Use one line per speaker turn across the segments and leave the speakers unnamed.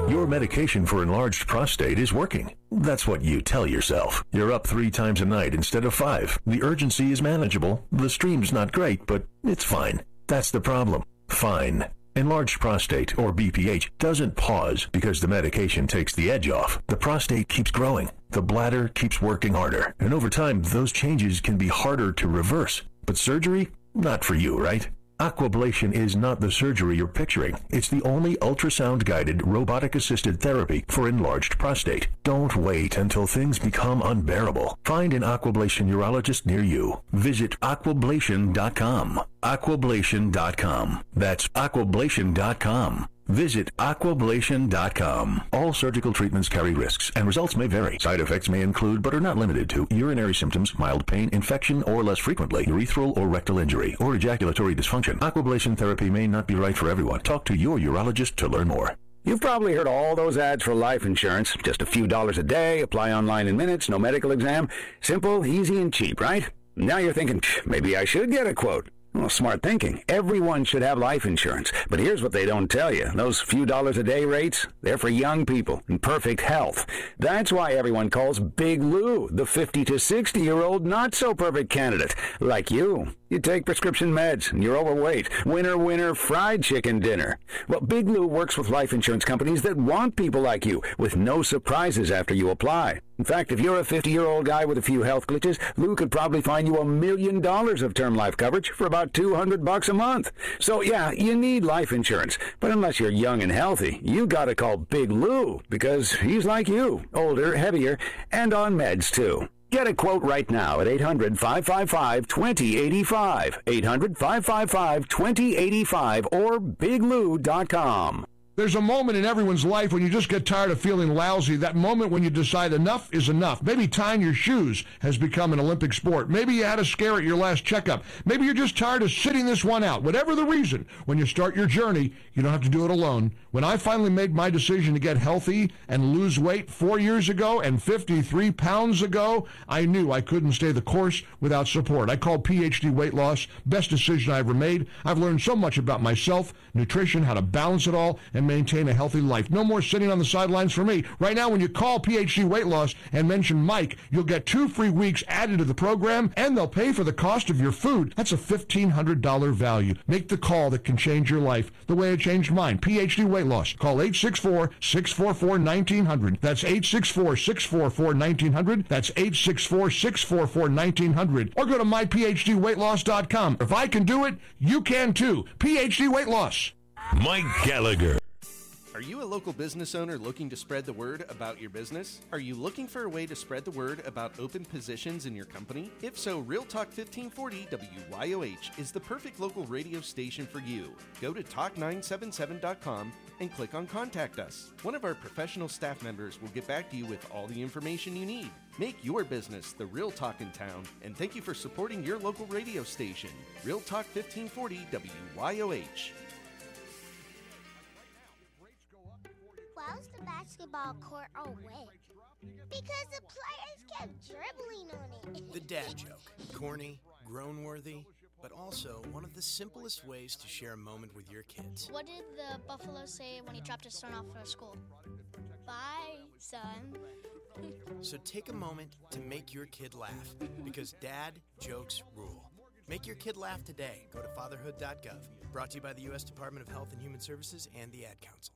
Your medication for enlarged prostate is working. That's what you tell yourself. You're up 3 times a night instead of 5. The urgency is manageable. The stream's not great, but it's fine. That's the problem. Fine. Enlarged prostate, or BPH, doesn't pause because the medication takes the edge off. The prostate keeps growing. The bladder keeps working harder. And over time, those changes can be harder to reverse. But surgery? Not for you, right? Aquablation is not the surgery you're picturing. It's the only ultrasound-guided, robotic-assisted therapy for enlarged prostate. Don't wait until things become unbearable. Find an Aquablation urologist near you. Visit aquablation.com. Aquablation.com. That's aquablation.com. Visit aquablation.com. All surgical treatments carry risks, and results may vary. Side effects may include, but are not limited to, urinary symptoms, mild pain, infection, or less frequently, urethral or rectal injury, or ejaculatory dysfunction. Aquablation therapy may not be right for everyone. Talk to your urologist to learn more.
You've probably heard all those ads for life insurance. Just a few dollars a day, apply online in minutes, no medical exam. Simple, easy, and cheap, right? Now you're thinking, maybe I should get a quote. Well, smart thinking. Everyone should have life insurance. But here's what they don't tell you. Those few dollars a day rates, they're for young people in perfect health. That's why everyone calls Big Lou the 50 to 60-year-old not-so-perfect candidate. Like you. You take prescription meds, and you're overweight. Winner, winner, fried chicken dinner. Well, Big Lou works with life insurance companies that want people like you, with no surprises after you apply. In fact, if you're a 50-year-old guy with a few health glitches, Lou could probably find you $1 million of term life coverage for about $200 a month. So, yeah, you need life insurance. But unless you're young and healthy, you gotta call Big Lou, because he's like you, older, heavier, and on meds, too. Get a quote right now at 800-555-2085, 800-555-2085, or biglou.com.
There's a moment in everyone's life when you just get tired of feeling lousy, that moment when you decide enough is enough. Maybe tying your shoes has become an Olympic sport. Maybe you had a scare at your last checkup. Maybe you're just tired of sitting this one out. Whatever the reason, when you start your journey, you don't have to do it alone. When I finally made my decision to get healthy and lose weight 4 years ago and 53 pounds ago, I knew I couldn't stay the course without support. I called PhD Weight Loss. Best decision I ever made. I've learned so much about myself, nutrition, how to balance it all, and maintain a healthy life. No more sitting on the sidelines for me. Right now, when you call PhD Weight Loss and mention Mike, you'll get 2 free weeks added to the program, and they'll pay for the cost of your food. That's a $1,500 value. Make the call that can change your life the way it changed mine. PhD Weight Loss. Call 864-644-1900. That's 864-644-1900. That's 864-644-1900. Or go to myphdweightloss.com. If I can do it, you can too. PhD Weight Loss.
Mike Gallagher.
Are you a local business owner looking to spread the word about your business? Are you looking for a way to spread the word about open positions in your company? If so, Real Talk 1540 WYOH is the perfect local radio station for you. Go to talk977.com and click on Contact Us. One of our professional staff members will get back to you with all the information you need. Make your business the real talk in town, and thank you for supporting your local radio station. Real Talk 1540 WYOH.
Why's the basketball court all wet? Because the players kept dribbling on it.
The dad joke. Corny, groan-worthy, but also one of the simplest ways to share a moment with your kids.
What did the buffalo say when he dropped his son off at school? Bye, son.
So take a moment to make your kid laugh, because dad jokes rule. Make your kid laugh today. Go to fatherhood.gov. Brought to you by the U.S. Department of Health and Human Services and the Ad Council.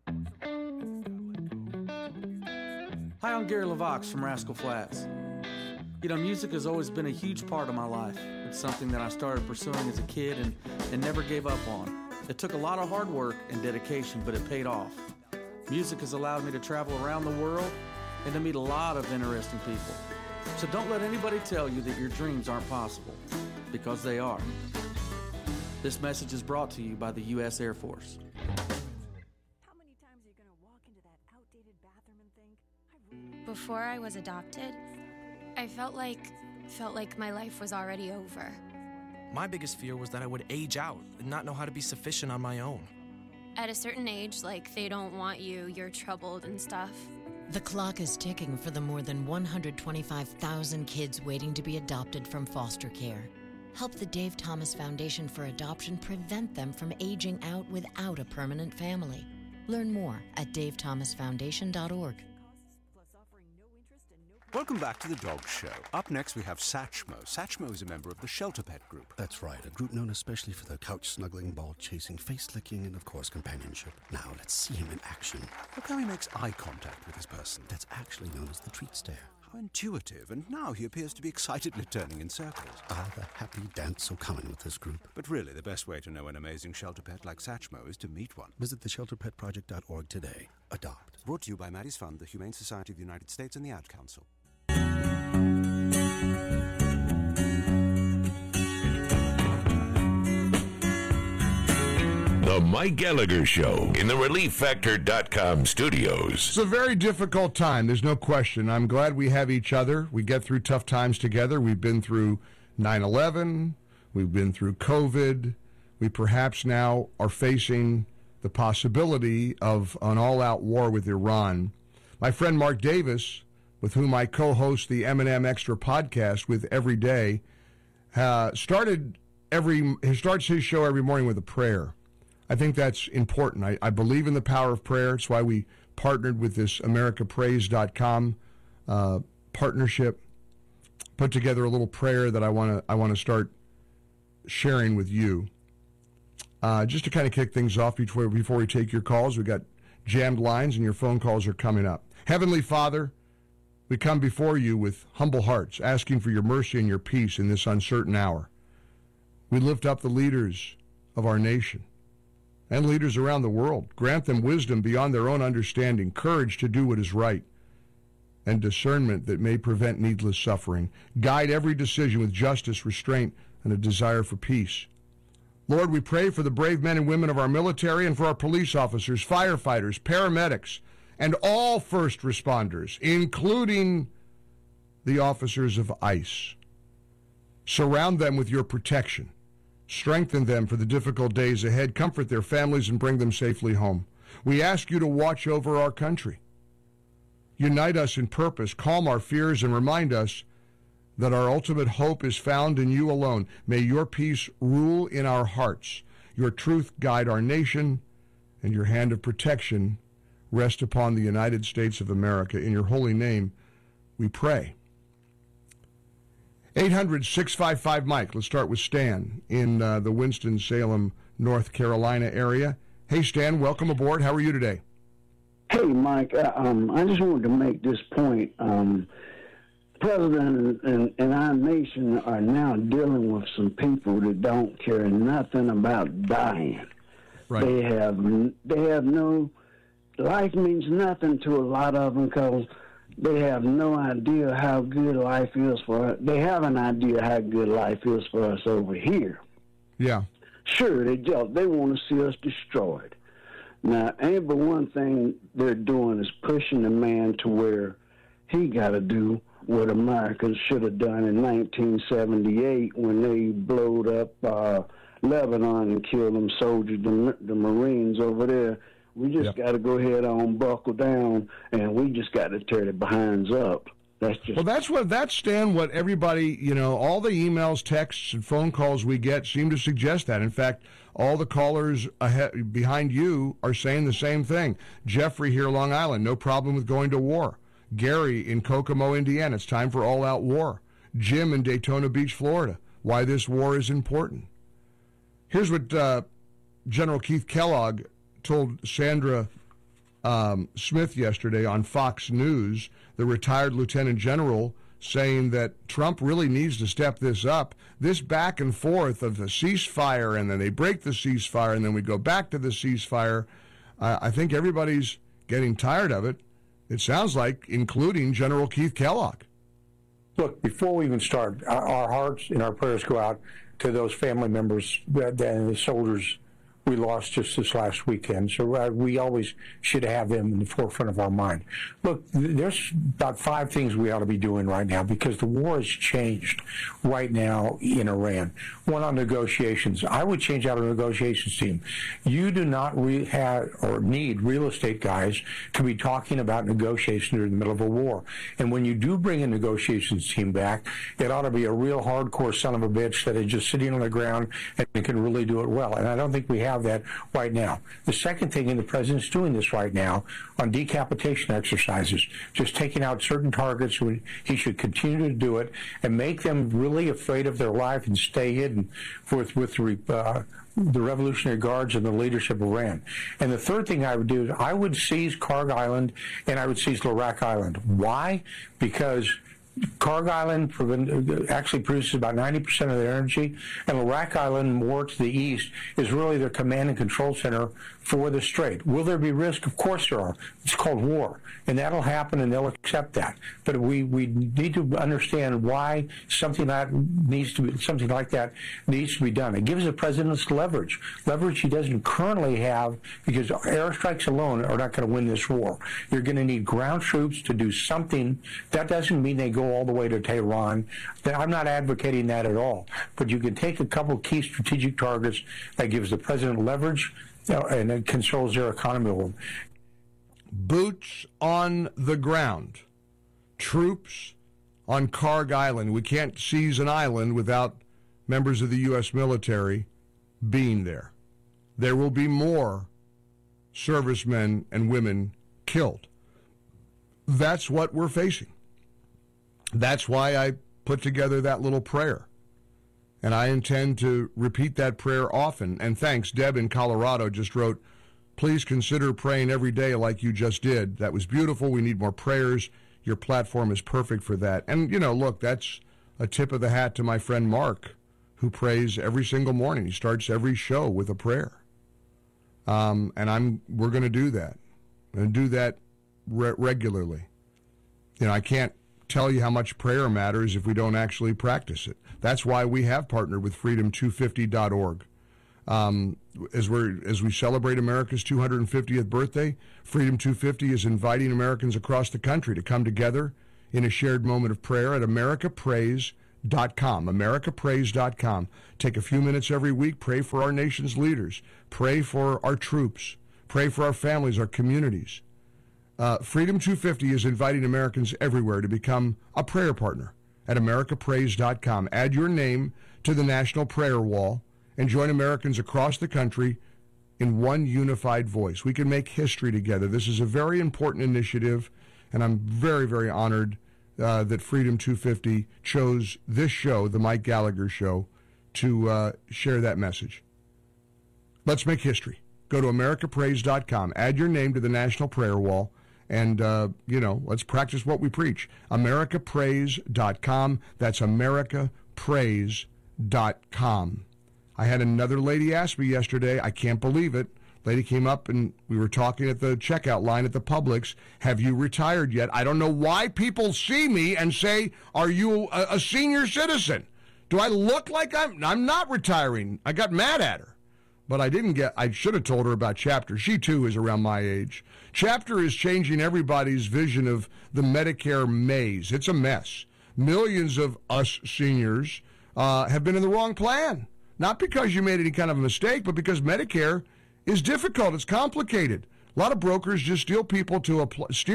Hi, I'm Gary LaVox from Rascal Flatts. You know, music has always been a huge part of my life. It's something that I started pursuing as a kid and never gave up on. It took a lot of hard work and dedication, but it paid off. Music has allowed me to travel around the world and to meet a lot of interesting people. So don't let anybody tell you that your dreams aren't possible, because they are. This message is brought to you by the U.S. Air Force.
Before I was adopted, I felt like my life was already over.
My biggest fear was that I would age out and not know how to be sufficient on my own.
At a certain age, like they don't want you, you're troubled and stuff.
The clock is ticking for the more than 125,000 kids waiting to be adopted from foster care. Help the Dave Thomas Foundation for Adoption prevent them from aging out without a permanent family. Learn more at davethomasfoundation.org.
Welcome back to The Dog Show. Up next, we have Satchmo. Satchmo is a member of the Shelter Pet Group.
That's right, a group known especially for their couch-snuggling, ball-chasing, face-licking, and, of course, companionship. Now, let's see him in action.
Look how he makes eye contact with his person.
That's actually known as the treat stare.
How intuitive, and now he appears to be excitedly turning in circles.
Ah, the happy dance so common with this group.
But really, the best way to know an amazing shelter pet like Satchmo is to meet one.
Visit theshelterpetproject.org today. Adopt.
Brought to you by Maddie's Fund, the Humane Society of the United States, and the Ad Council.
The Mike Gallagher Show in the ReliefFactor.com studios.
It's a very difficult time, there's no question. I'm glad we have each other. We get through tough times together. We've been through 9/11. We've been through COVID. We perhaps now are facing the possibility of an all-out war with Iran. My friend Mark Davis, with whom I co-host the M&M Extra podcast with every day, starts his show every morning with a prayer. I think that's important. I believe in the power of prayer. It's why we partnered with this AmericaPraise.com partnership, put together a little prayer that I want to start sharing with you. Just to kind of kick things off before we take your calls, we got jammed lines and your phone calls are coming up. Heavenly Father, we come before you with humble hearts, asking for your mercy and your peace in this uncertain hour. We lift up the leaders of our nation and leaders around the world. Grant them wisdom beyond their own understanding, courage to do what is right, and discernment that may prevent needless suffering. Guide every decision with justice, restraint, and a desire for peace. Lord, we pray for the brave men and women of our military and for our police officers, firefighters, paramedics, and all first responders, including the officers of ICE. Surround them with your protection. Strengthen them for the difficult days ahead. Comfort their families and bring them safely home. We ask you to watch over our country. Unite us in purpose, calm our fears, and remind us that our ultimate hope is found in you alone. May your peace rule in our hearts, your truth guide our nation, and your hand of protection rest upon the United States of America. In your holy name, we pray. 800-655-MIKE. Let's start with Stan in the Winston-Salem, North Carolina area. Hey, Stan, welcome aboard. How are you today?
Hey, Mike. I just wanted to make this point. The President and our nation are now dealing with some people that don't care nothing about dying. Right. They have no... Life means nothing to a lot of them because they have no idea how good life is for us. They have an idea how good life is for us over here.
Yeah.
Sure, they want to see us destroyed. Now, ain't but one thing they're doing is pushing the man to where he got to do what America should have done in 1978 when they blowed up Lebanon and killed them soldiers, the Marines over there. We just got to go ahead on, buckle down, and we just got to tear the behinds up. That's
Stan, what everybody, all the emails, texts, and phone calls we get seem to suggest that. In fact, all the callers behind you are saying the same thing. Jeffrey here, Long Island, no problem with going to war. Gary in Kokomo, Indiana, it's time for all-out war. Jim in Daytona Beach, Florida, why this war is important. Here's what General Keith Kellogg told Sandra Smith yesterday on Fox News, the retired lieutenant general, saying that Trump really needs to step this up. This back and forth of the ceasefire, and then they break the ceasefire, and then we go back to the ceasefire, I think everybody's getting tired of it. It sounds like, including General Keith Kellogg.
Look, before we even start, our hearts and our prayers go out to those family members and the soldiers we lost just this last weekend. So we always should have them in the forefront of our mind. Look, there's about 5 things we ought to be doing right now because the war has changed right now in Iran. One, on negotiations. I would change out a negotiations team. You do not have or need real estate guys to be talking about negotiations during the middle of a war. And when you do bring a negotiations team back, it ought to be a real hardcore son of a bitch that is just sitting on the ground and can really do it well. And I don't think we have have that right now. The second thing, and the president's doing this right now, on decapitation exercises, just taking out certain targets. He should continue to do it and make them really afraid of their life and stay hidden with the Revolutionary Guards and the leadership of Iran. And the third thing I would do is I would seize Karg Island and I would seize Larak Island. Why? Because Karg Island actually produces about 90% of their energy, and Larak Island, more to the east, is really their command and control center for the strait. Will there be risk? Of course there are. It's called war, and that'll happen, and they'll accept that. But we need to understand why something like that needs to be done. It gives the president leverage he doesn't currently have, because airstrikes alone are not going to win this war. You're going to need ground troops to do something. That doesn't mean they go all the way to Tehran. I'm not advocating that at all. But you can take a couple key strategic targets that gives the president leverage, and it controls their economy.
Boots on the ground. Troops on Karg Island. We can't seize an island without members of the U.S. military being there. There will be more servicemen and women killed. That's what we're facing. That's why I put together that little prayer. And I intend to repeat that prayer often. And thanks, Deb in Colorado just wrote, please consider praying every day like you just did. That was beautiful. We need more prayers. Your platform is perfect for that. And, look, that's a tip of the hat to my friend Mark, who prays every single morning. He starts every show with a prayer. And we're going to do that. We're going to do that regularly. I can't tell you how much prayer matters if we don't actually practice it. That's why we have partnered with freedom250.org. As we celebrate America's 250th birthday, Freedom 250 is inviting Americans across the country to come together in a shared moment of prayer at americaprays.com. americaprays.com. Take a few minutes every week, pray for our nation's leaders, pray for our troops, pray for our families, our communities. Freedom 250 is inviting Americans everywhere to become a prayer partner at americaprays.com. Add your name to the National Prayer Wall and join Americans across the country in one unified voice. We can make history together. This is a very important initiative, and I'm very, very honored that Freedom 250 chose this show, the Mike Gallagher Show, to share that message. Let's make history. Go to americaprays.com. Add your name to the National Prayer Wall. And, let's practice what we preach. americaprays.com. That's americaprays.com. I had another lady ask me yesterday, I can't believe it. Lady came up and we were talking at the checkout line at the Publix. Have you retired yet? I don't know why people see me and say, are you a senior citizen? Do I look like I'm not retiring? I got mad at her. But I should have told her about Chapter. She, too, is around my age. Chapter is changing everybody's vision of the Medicare maze. It's a mess. Millions of us seniors have been in the wrong plan. Not because you made any kind of a mistake, but because Medicare is difficult. It's complicated. A lot of brokers just steer people to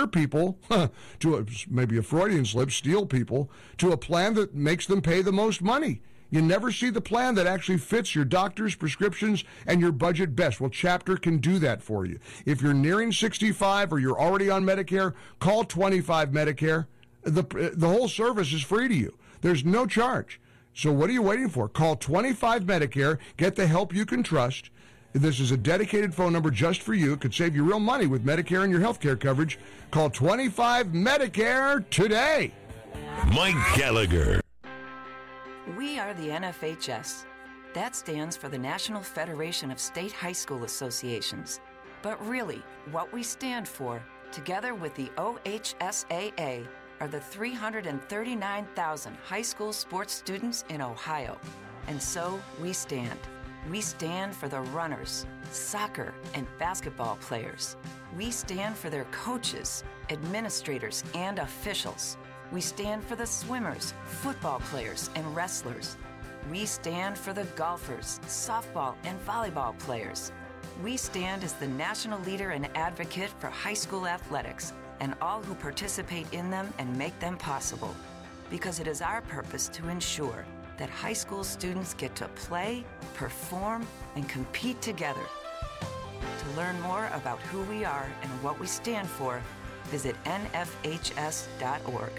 maybe a Freudian slip, steal people to a plan that makes them pay the most money. You never see the plan that actually fits your doctor's prescriptions and your budget best. Well, Chapter can do that for you. If you're nearing 65 or you're already on Medicare, call 25 Medicare. The whole service is free to you. There's no charge. So what are you waiting for? Call 25 Medicare. Get the help you can trust. This is a dedicated phone number just for you. It could save you real money with Medicare and your health care coverage. Call 25 Medicare today.
Mike Gallagher.
We are the NFHS. That stands for the National Federation of State High School Associations. But really, what we stand for, together with the OHSAA, are the 339,000 high school sports students in Ohio. And so we stand. We stand for the runners, soccer and basketball players. We stand for their coaches, administrators, and officials. We stand for the swimmers, football players, and wrestlers. We stand for the golfers, softball, and volleyball players. We stand as the national leader and advocate for high school athletics and all who participate in them and make them possible. Because it is our purpose to ensure that high school students get to play, perform, and compete together. To learn more about who we are and what we stand for, visit nfhs.org.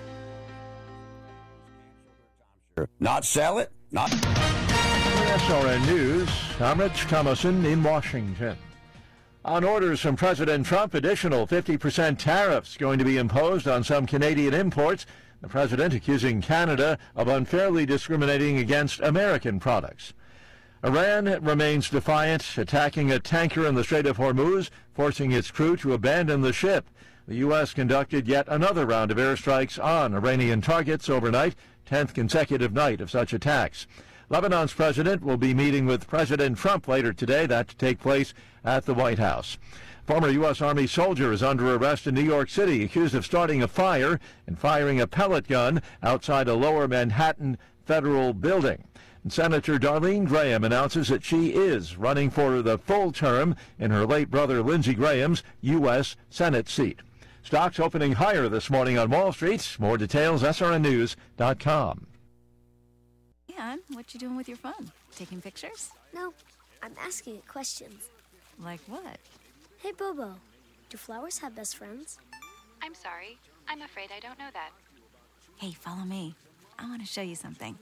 Not sell it, not...
SRN News, I'm Rich Thomason in Washington. On orders from President Trump, additional 50% tariffs going to be imposed on some Canadian imports. The president accusing Canada of unfairly discriminating against American products. Iran remains defiant, attacking a tanker in the Strait of Hormuz, forcing its crew to abandon the ship. The U.S. conducted yet another round of airstrikes on Iranian targets overnight, 10th consecutive night of such attacks. Lebanon's president will be meeting with President Trump later today, that to take place at the White House. Former U.S. Army soldier is under arrest in New York City, accused of starting a fire and firing a pellet gun outside a lower Manhattan federal building. And Senator Darlene Graham announces that she is running for the full term in her late brother Lindsey Graham's U.S. Senate seat. Stocks opening higher this morning on Wall Street. More details, srnnews.com.
And what you doing with your phone? Taking pictures?
No, I'm asking it questions.
Like what?
Hey, Bobo, do flowers have best friends?
I'm sorry. I'm afraid I don't know that.
Hey, follow me. I want to show you something.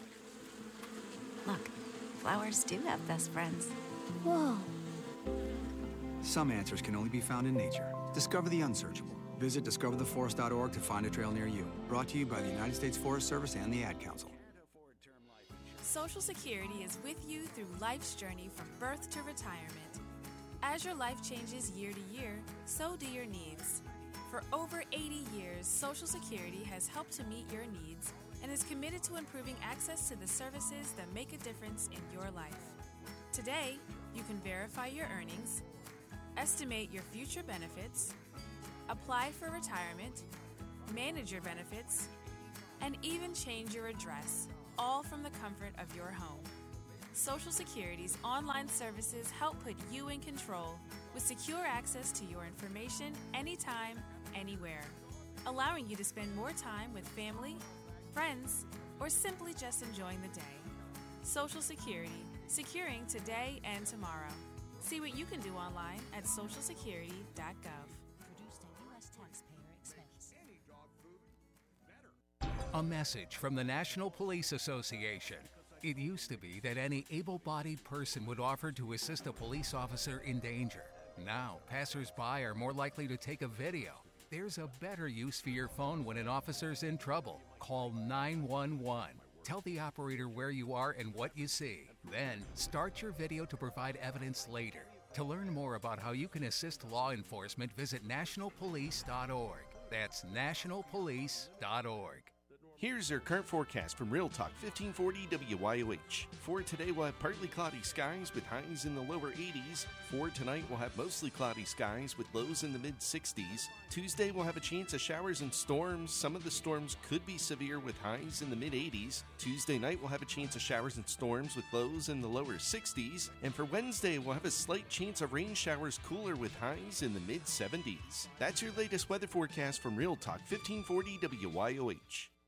Look, flowers do have best friends.
Whoa.
Some answers can only be found in nature. Discover the unsearchable. Visit discovertheforest.org to find a trail near you. Brought to you by the United States Forest Service and the Ad Council.
Social Security is with you through life's journey from birth to retirement. As your life changes year to year, so do your needs. For over 80 years, Social Security has helped to meet your needs and is committed to improving access to the services that make a difference in your life. Today, you can verify your earnings, estimate your future benefits, apply for retirement, manage your benefits, and even change your address, all from the comfort of your home. Social Security's online services help put you in control with secure access to your information anytime, anywhere, allowing you to spend more time with family, friends, or simply just enjoying the day. Social Security, securing today and tomorrow. See what you can do online at socialsecurity.gov.
Produced at U.S. taxpayer expense.
A message from the National Police Association. It used to be that any able-bodied person would offer to assist a police officer in danger. Now, passers-by are more likely to take a video. There's a better use for your phone when an officer's in trouble. Call 911. Tell the operator where you are and what you see. Then, start your video to provide evidence later. To learn more about how you can assist law enforcement, visit nationalpolice.org. That's nationalpolice.org.
Here's your current forecast from Real Talk 1540 WYOH. For today, we'll have partly cloudy skies with highs in the lower 80s. For tonight, we'll have mostly cloudy skies with lows in the mid-60s. Tuesday, we'll have a chance of showers and storms. Some of the storms could be severe with highs in the mid-80s. Tuesday night, we'll have a chance of showers and storms with lows in the lower 60s. And for Wednesday, we'll have a slight chance of rain showers, cooler with highs in the mid-70s. That's your latest weather forecast from Real Talk 1540 WYOH.